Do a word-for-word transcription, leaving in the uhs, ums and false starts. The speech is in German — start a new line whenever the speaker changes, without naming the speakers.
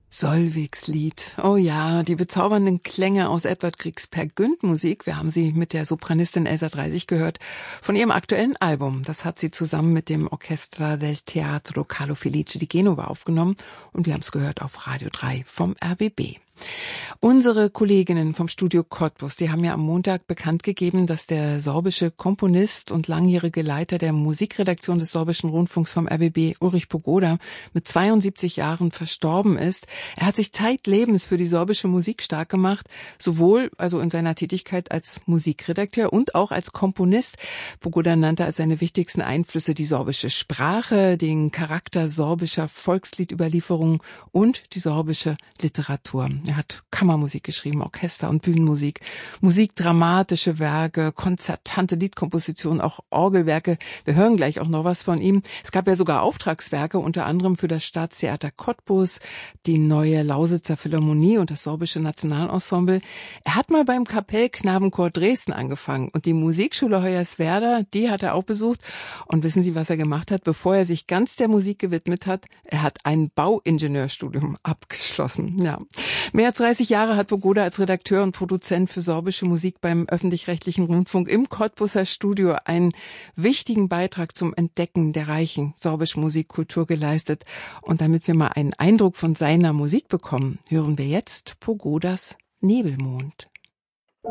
Solvigs Lied. Oh ja, die bezaubernden Klänge aus Edvard Griegs Peer Gynt Musik. Wir haben sie mit der Sopranistin Elsa Dreisig gehört von ihrem aktuellen Album. Das hat sie zusammen mit dem Orchestra del Teatro Carlo Felice di Genova aufgenommen und wir haben es gehört auf Radio drei vom R B B. Unsere Kolleginnen vom Studio Cottbus, die haben ja am Montag bekannt gegeben, dass der sorbische Komponist und langjährige Leiter der Musikredaktion des Sorbischen Rundfunks vom R B B, Ulrich Pogoda, mit zweiundsiebzig Jahren verstorben ist. Er hat sich zeitlebens für die sorbische Musik stark gemacht, sowohl also in seiner Tätigkeit als Musikredakteur und auch als Komponist. Pogoda nannte als seine wichtigsten Einflüsse die sorbische Sprache, den Charakter sorbischer Volksliedüberlieferungen und die sorbische Literatur. Er hat Kammermusik geschrieben, Orchester- und Bühnenmusik, musikdramatische Werke, konzertante Liedkompositionen, auch Orgelwerke. Wir hören gleich auch noch was von ihm. Es gab ja sogar Auftragswerke, unter anderem für das Staatstheater Cottbus, die neue Lausitzer Philharmonie und das sorbische Nationalensemble. Er hat mal beim Kapellknabenchor Dresden angefangen und die Musikschule Hoyerswerda, die hat er auch besucht. Und wissen Sie, was er gemacht hat, bevor er sich ganz der Musik gewidmet hat? Er hat ein Bauingenieurstudium abgeschlossen. Ja. Mehr als dreißig Jahre hat Pogoda als Redakteur und Produzent für sorbische Musik beim öffentlich-rechtlichen Rundfunk im Cottbuser Studio einen wichtigen Beitrag zum Entdecken der reichen sorbischen Musikkultur geleistet. Und damit wir mal einen Eindruck von seiner Musik bekommen, hören wir jetzt Pogodas Nebelmond.